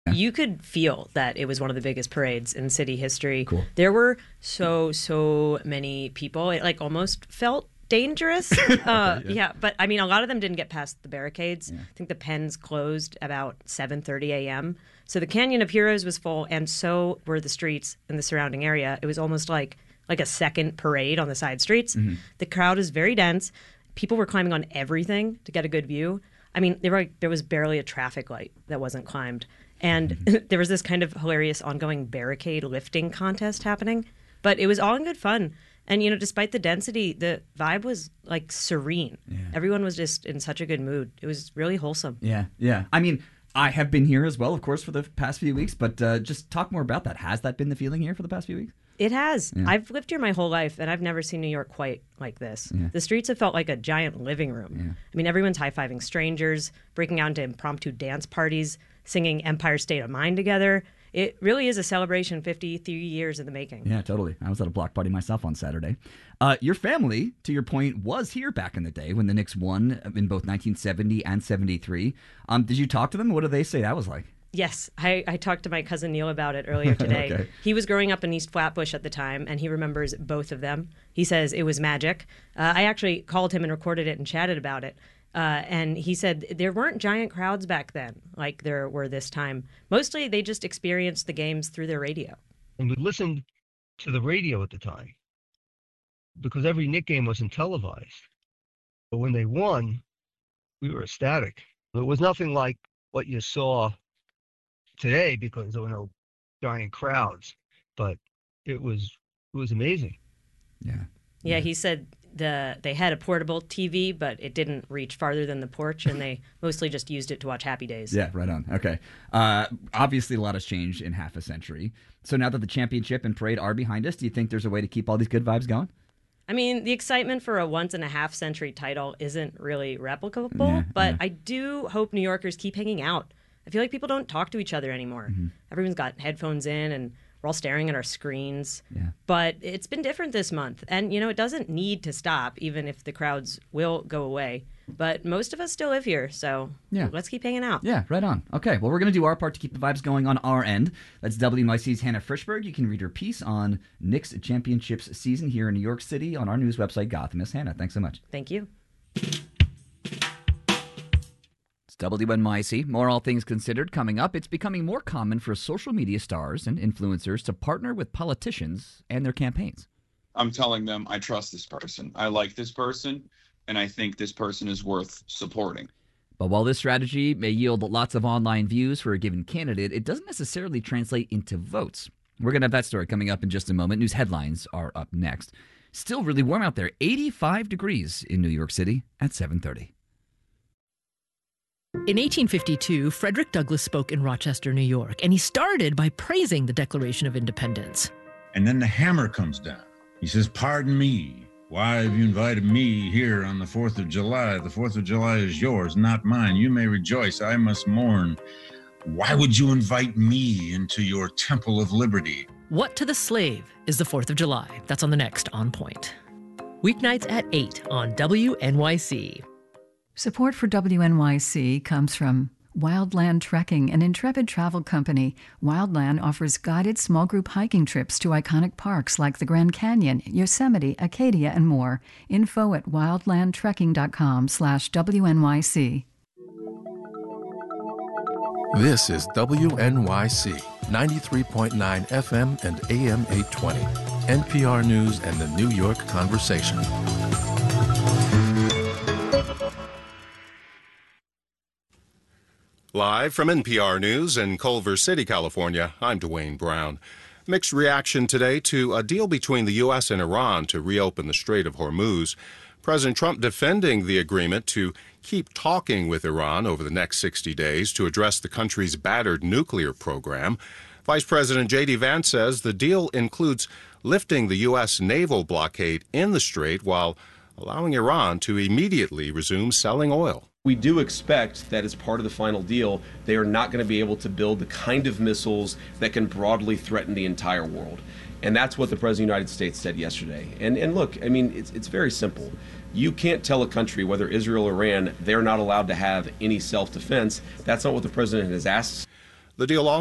You could feel that it was one of the biggest parades in city history. Cool. There were so many people. It like almost felt dangerous. Yeah, but I mean, a lot of them didn't get past the barricades. I think the Penn's closed about 7:30 a.m. So the Canyon of Heroes was full, and so were the streets in the surrounding area. It was almost like a second parade on the side streets. The crowd is very dense. People were climbing on everything to get a good view. I mean, there was barely a traffic light that wasn't climbed. And there was this kind of hilarious ongoing barricade lifting contest happening. But it was all in good fun. And, despite the density, the vibe was, like, serene. Yeah. Everyone was just in such a good mood. It was really wholesome. Yeah. I mean, I have been here as well, of course, for the past few weeks. But just talk more about that. Has that been the feeling here for the past few weeks? It has. Yeah. I've lived here my whole life, and I've never seen New York quite like this. Yeah. The streets have felt like a giant living room. Yeah. I mean, everyone's high-fiving strangers, breaking out into impromptu dance parties, singing Empire State of Mind together. It really is a celebration 53 years in the making. Yeah, totally. I was at a block party myself on Saturday. Your family, to your point, was here back in the day when the Knicks won in both 1970 and 73. Did you talk to them? What did they say that was like? Yes, I talked to my cousin Neil about it earlier today. Okay. He was growing up in East Flatbush at the time, and he remembers both of them. He says it was magic. I actually called him and recorded it and chatted about it. And he said there weren't giant crowds back then like there were this time. Mostly they just experienced the games through their radio. And we listened to the radio at the time because every Knick game wasn't televised. But when they won, we were ecstatic. It was nothing like what you saw today because there were no giant crowds, but it was amazing. Yeah, he said they had a portable TV, but it didn't reach farther than the porch, and they mostly just used it to watch Happy Days. Yeah, right on. Okay. Obviously, a lot has changed in half a century. So now that the championship and parade are behind us, do you think there's a way to keep all these good vibes going? I mean, the excitement for a once-in-a-half-century title isn't really replicable, but I do hope New Yorkers keep hanging out. I feel like people don't talk to each other anymore. Everyone's got headphones in, and we're all staring at our screens. But it's been different this month. And, it doesn't need to stop, even if the crowds will go away. But most of us still live here, so let's keep hanging out. Yeah, right on. Okay, well, we're going to do our part to keep the vibes going on our end. That's WNYC's Hannah Frischberg. You can read her piece on Knicks Championships season here in New York City on our news website, Gotham. Miss Hannah, thanks so much. Thank you. WNYC, more All Things Considered coming up. It's becoming more common for social media stars and influencers to partner with politicians and their campaigns. I'm telling them I trust this person. I like this person, and I think this person is worth supporting. But while this strategy may yield lots of online views for a given candidate, it doesn't necessarily translate into votes. We're going to have that story coming up in just a moment. News headlines are up next. Still really warm out there. 85 degrees in New York City at 7:30. In 1852, Frederick Douglass spoke in Rochester, New York, and he started by praising the Declaration of Independence. And then the hammer comes down. He says, "Pardon me. Why have you invited me here on the 4th of July? The 4th of July is yours, not mine. You may rejoice. I must mourn. Why would you invite me into your temple of liberty?" What to the slave is the 4th of July? That's on the next On Point. Weeknights at 8 on WNYC. Support for WNYC comes from Wildland Trekking, an intrepid travel company. Wildland offers guided small group hiking trips to iconic parks like the Grand Canyon, Yosemite, Acadia, and more. Info at wildlandtrekking.com/WNYC. This is WNYC, 93.9 FM and AM 820. NPR News and the New York Conversation. Live from NPR News in Culver City, California, I'm Dwayne Brown. Mixed reaction today to a deal between the U.S. and Iran to reopen the Strait of Hormuz. President Trump defending the agreement to keep talking with Iran over the next 60 days to address the country's battered nuclear program. Vice President J.D. Vance says the deal includes lifting the U.S. naval blockade in the strait while allowing Iran to immediately resume selling oil. We do expect that as part of the final deal, they are not going to be able to build the kind of missiles that can broadly threaten the entire world. And that's what the President of the United States said yesterday. And look, I mean, it's very simple. You can't tell a country, whether Israel or Iran, they're not allowed to have any self-defense. That's not what the President has asked. The deal also